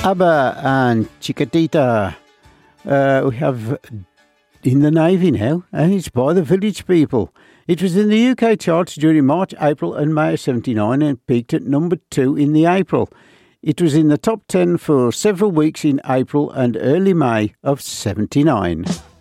ABBA and Chiquitita. We have In the Navy now, and it's by the Village People. It was in the UK charts during March, April and May of 79 and peaked at number 2 in the April. It was in the top 10 for several weeks in April and early May of 79.